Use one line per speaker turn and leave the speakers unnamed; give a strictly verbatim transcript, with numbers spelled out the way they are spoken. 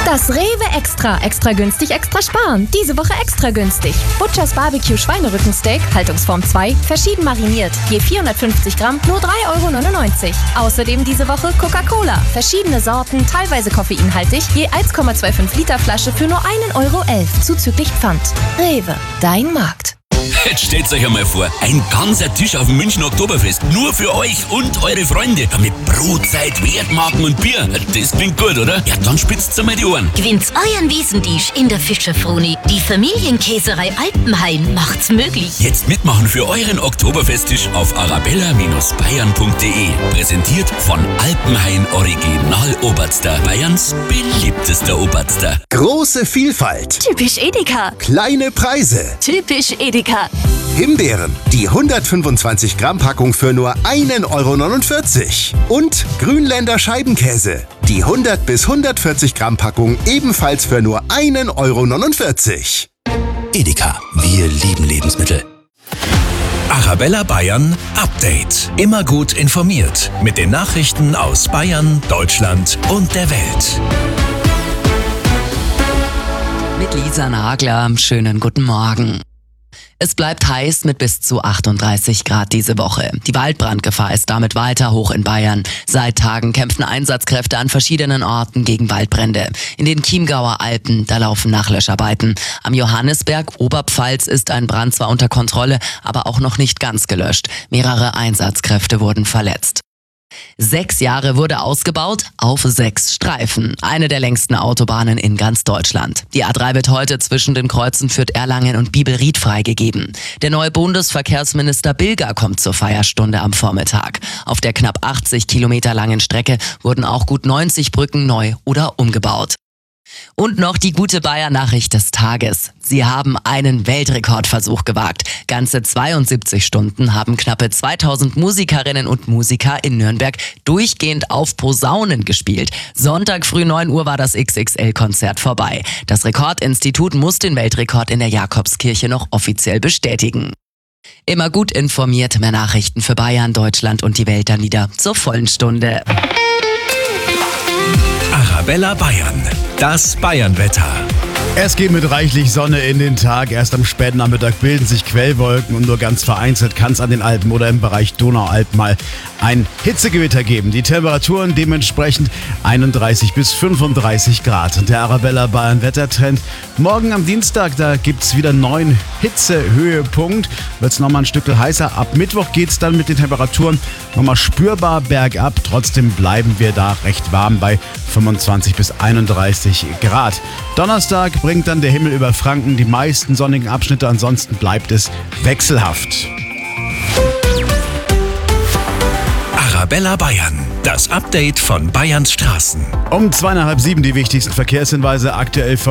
Das Rewe Extra. Extra günstig, extra sparen. Diese Woche extra günstig. Butchers Barbecue Schweinerückensteak, Haltungsform zwei, verschieden mariniert. Je vierhundertfünfzig Gramm, nur drei Euro neunundneunzig. Außerdem diese Woche Coca-Cola. Verschiedene Sorten, teilweise koffeinhaltig, je eins Komma fünfundzwanzig Liter Flasche für nur ein Euro elf, zuzüglich Pfand. Rewe, dein Markt.
Jetzt stellt euch einmal vor, ein ganzer Tisch auf dem Münchner Oktoberfest, nur für euch und eure Freunde. Mit Brotzeit, Wertmarken und Bier. Das klingt gut, oder? Ja, dann spitzt's einmal die Ohren.
Gewinnt euren Wiesentisch in der Fischerfroni. Die Familienkäserei Alpenhain macht's möglich.
Jetzt mitmachen für euren Oktoberfesttisch auf arabella Bindestrich bayern punkt de. Präsentiert von Alpenhain Original Oberster, Bayerns beliebtester Oberster.
Große Vielfalt.
Typisch Edeka.
Kleine Preise.
Typisch Edeka.
Himbeeren, die hundertfünfundzwanzig Gramm Packung für nur ein Euro neunundvierzig. Und Grünländer Scheibenkäse, die hundert bis hundertvierzig Gramm Packung ebenfalls für nur ein Euro neunundvierzig.
Edeka, wir lieben Lebensmittel. Arabella Bayern Update. Immer gut informiert mit den Nachrichten aus Bayern, Deutschland und der Welt.
Mit Lisa Nagler, schönen guten Morgen. Es bleibt heiß mit bis zu achtunddreißig Grad diese Woche. Die Waldbrandgefahr ist damit weiter hoch in Bayern. Seit Tagen kämpfen Einsatzkräfte an verschiedenen Orten gegen Waldbrände. In den Chiemgauer Alpen, da laufen Nachlöscharbeiten. Am Johannisberg, Oberpfalz, ist ein Brand zwar unter Kontrolle, aber auch noch nicht ganz gelöscht. Mehrere Einsatzkräfte wurden verletzt. Sechs Jahre wurde ausgebaut auf sechs Streifen. Eine der längsten Autobahnen in ganz Deutschland. Die A drei wird heute zwischen den Kreuzen Fürth-Erlangen und Biebelried freigegeben. Der neue Bundesverkehrsminister Bilger kommt zur Feierstunde am Vormittag. Auf der knapp achtzig Kilometer langen Strecke wurden auch gut neunzig Brücken neu oder umgebaut. Und noch die gute Bayern-Nachricht des Tages. Sie haben einen Weltrekordversuch gewagt. Ganze zweiundsiebzig Stunden haben knappe zweitausend Musikerinnen und Musiker in Nürnberg durchgehend auf Posaunen gespielt. Sonntag früh neun Uhr war das X X L-Konzert vorbei. Das Rekordinstitut muss den Weltrekord in der Jakobskirche noch offiziell bestätigen. Immer gut informiert, mehr Nachrichten für Bayern, Deutschland und die Welt dann wieder zur vollen Stunde.
Arabella Bayern, das Bayernwetter.
Es geht mit reichlich Sonne in den Tag. Erst am späten Nachmittag bilden sich Quellwolken und nur ganz vereinzelt kann es an den Alpen oder im Bereich Donaualp mal ein Hitzegewitter geben. Die Temperaturen dementsprechend einunddreißig bis fünfunddreißig Grad. Und der Arabella Bayern Wettertrend. Morgen am Dienstag, da gibt es wieder einen neuen Hitzehöhepunkt. Wird es nochmal ein Stück heißer. Ab Mittwoch geht es dann mit den Temperaturen nochmal spürbar bergab. Trotzdem bleiben wir da recht warm bei fünfundzwanzig bis einunddreißig Grad. Donnerstag bringt dann der Himmel über Franken die meisten sonnigen Abschnitte, ansonsten bleibt es wechselhaft.
Arabella Bayern, das Update von Bayerns Straßen.
Um zwei nach halb sieben die wichtigsten Verkehrshinweise aktuell.